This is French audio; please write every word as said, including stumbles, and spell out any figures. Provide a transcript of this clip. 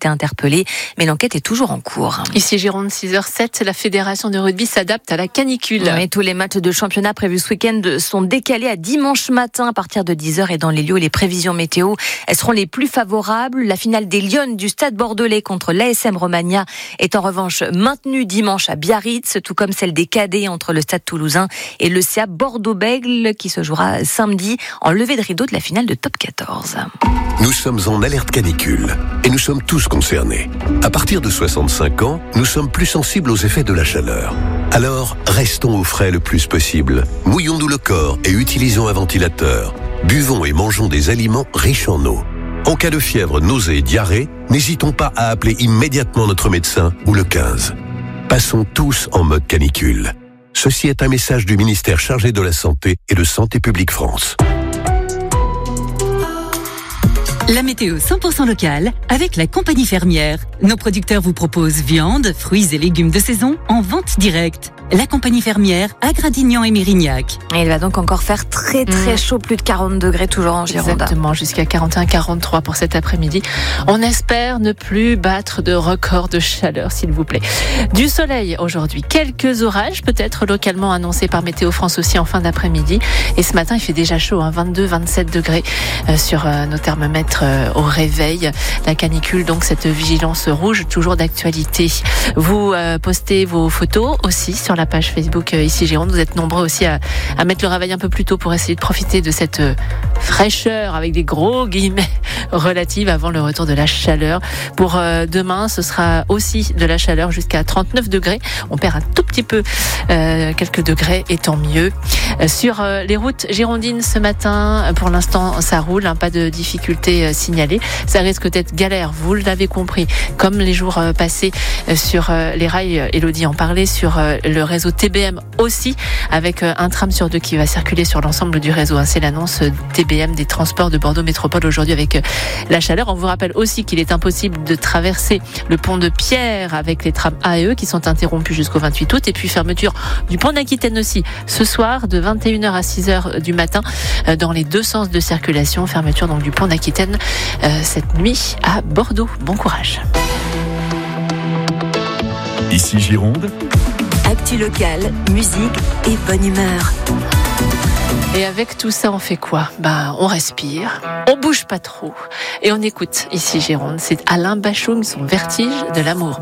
été interpellés, mais l'enquête est toujours en cours. Ici Gironde, six heures zéro sept, la Fédération de rugby s'adapte à la canicule. Et tous les matchs de championnat prévus ce week-end sont décalés à dimanche matin à partir de dix heures et dans les lieux où les prévisions météo elles seront les plus favorables. La finale des Lionnes du Stade Bordelais contre l'A S M Romagna est en revanche maintenue dimanche à Biarritz, tout comme celle des cadets entre le Stade Toulousain et le C A Bordeaux-Bègles qui se jouera samedi en levée de rideau de la finale de Top quatorze. Nous sommes en alerte canicule et nous sommes tous concernés. À partir de soixante-cinq ans, nous sommes plus sensibles aux effets de la chaleur. Alors, restons au frais le plus possible. Mouillons-nous le corps et utilisons un ventilateur. Buvons et mangeons des aliments riches en eau. En cas de fièvre, nausée et diarrhée, n'hésitons pas à appeler immédiatement notre médecin ou le quinze. Passons tous en mode canicule. Ceci est un message du ministère chargé de la Santé et de Santé publique France. La météo cent pour cent locale avec la compagnie fermière. Nos producteurs vous proposent viande, fruits et légumes de saison en vente directe. La compagnie fermière à Gradignan et Mérignac. Et il va donc encore faire très très mmh. chaud, plus de quarante degrés toujours en Gironde. Exactement, jusqu'à quarante et un quarante-trois pour cet après-midi. On espère ne plus battre de record de chaleur, s'il vous plaît. Du soleil aujourd'hui, quelques orages peut-être localement annoncés par Météo France aussi en fin d'après-midi. Et ce matin, il fait déjà chaud, hein, vingt-deux à vingt-sept degrés euh, sur euh, nos thermomètres euh, au réveil. La canicule, donc cette vigilance rouge, toujours d'actualité. Vous euh, postez vos photos aussi sur la page Facebook euh, Ici Gironde. Vous êtes nombreux aussi à, à mettre le réveil un peu plus tôt pour essayer de profiter de cette euh, fraîcheur avec des gros guillemets relative avant le retour de la chaleur. Pour euh, demain, ce sera aussi de la chaleur jusqu'à trente-neuf degrés. On perd un tout petit peu euh, quelques degrés et tant mieux. Euh, sur euh, les routes girondines ce matin, pour l'instant ça roule, hein, pas de difficultés euh, signalées. Ça risque d'être galère, vous l'avez compris, comme les jours euh, passés euh, sur euh, les rails. Elodie en parlait, sur euh, le réseau T B M aussi, avec euh, un tram sur deux qui va circuler sur l'ensemble du réseau. Hein. C'est l'annonce euh, T B M des transports de Bordeaux Métropole aujourd'hui avec euh, la chaleur. On vous rappelle aussi qu'il est impossible de traverser le pont de Pierre avec les trams A et E qui sont interrompus jusqu'au vingt-huit août. Et puis fermeture du pont d'Aquitaine aussi ce soir de vingt et une heures à six heures du matin euh, dans les deux sens de circulation. Fermeture donc du pont d'Aquitaine euh, cette nuit à Bordeaux. Bon courage. Ici Gironde. Actu locale, musique et bonne humeur. Et avec tout ça, on fait quoi ? Ben, on respire, on bouge pas trop et on écoute Ici Gironde. C'est Alain Bachung, son Vertige de l'amour.